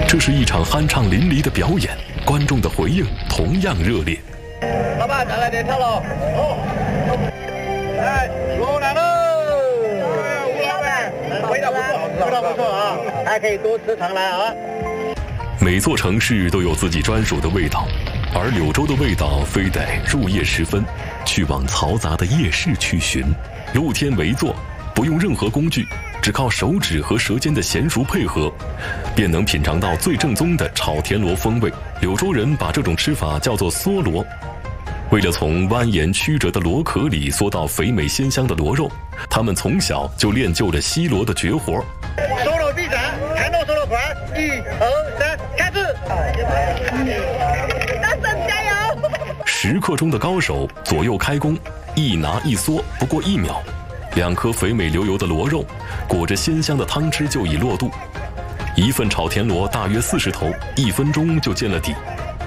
这是一场酣畅淋漓的表演，观众的回应同样热烈。 老板，再来点跳喽！好，来，罗来喽！吴老板，味道不错，味道不错啊，还可以多吃常来啊。 每座城市都有自己专属的味道，而柳州的味道非得入夜时分，去往嘈杂的夜市去寻。露天围坐，不用任何工具，只靠手指和舌尖的娴熟配合，便能品尝到最正宗的炒田螺风味。柳州人把这种吃法叫做嗦螺。为了从蜿蜒曲折的螺壳里嗦到肥美鲜香的螺肉，他们从小就练就了吸螺的绝活。 手肘臂展，弹动手肘快，1、2、3，开始！大声加油！ 时刻中的高手左右开弓，一拿一嗦不过1秒，2颗肥美流油的螺肉，裹着鲜香的汤汁就已落肚。一份炒田螺大约40头，1分钟就见了底。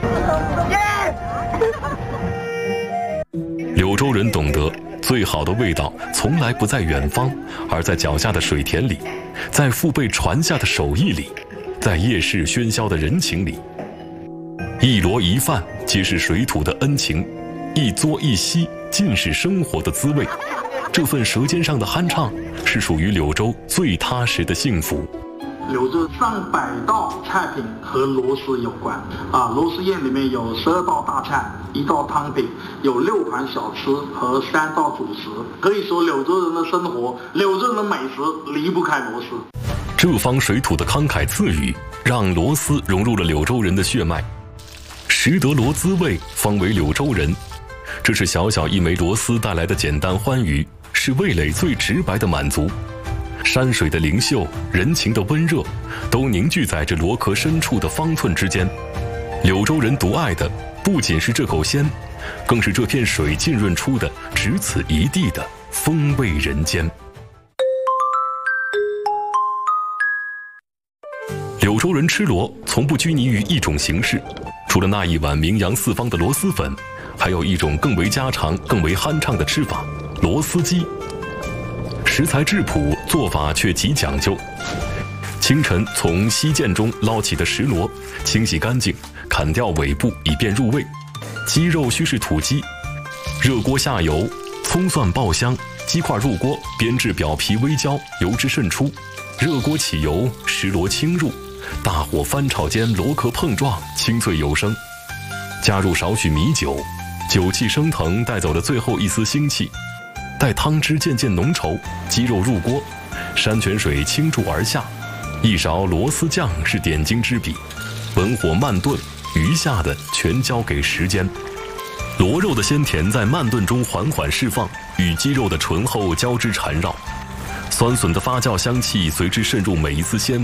柳州人懂得，最好的味道从来不在远方，而在脚下的水田里，在父辈传下的手艺里，在夜市喧嚣的人情里。一螺一饭皆是水土的恩情，一嘬一吸尽是生活的滋味。这份舌尖上的酣畅，是属于柳州最踏实的幸福。 柳州上百道菜品和螺丝有关螺丝宴里面有12道大菜，1道汤品，有6款小吃和3道主食。可以说柳州人的生活，柳州人的美食离不开螺丝。 这方水土的慷慨赐予，让螺丝融入了柳州人的血脉。识得螺滋味，方为柳州人。这是小小一枚螺丝带来的简单欢愉，是味蕾最直白的满足。山水的灵秀，人情的温热，都凝聚在这螺壳深处的方寸之间。柳州人独爱的不仅是这口鲜，更是这片水浸润出的只此一地的风味人间。柳州人吃螺从不拘泥于一种形式，除了那一碗名扬四方的螺蛳粉，还有一种更为家常更为酣畅的吃法，螺丝鸡。食材质朴，做法却极讲究。清晨从溪涧中捞起的石螺，清洗干净，砍掉尾部以便入味。鸡肉须是土鸡，热锅下油，葱蒜爆香，鸡块入锅，煸至表皮微焦，油脂渗出。热锅起油，石螺轻入，大火翻炒间，螺壳碰撞，清脆有声。加入少许米酒，酒气升腾，带走了最后一丝腥气。待汤汁渐渐浓稠，鸡肉入锅，山泉水倾注而下，一勺螺丝酱是点睛之笔。文火慢炖，余下的全交给时间。螺肉的鲜甜在慢炖中缓缓释放，与鸡肉的醇厚交织缠绕，酸笋的发酵香气随之渗入每一丝鲜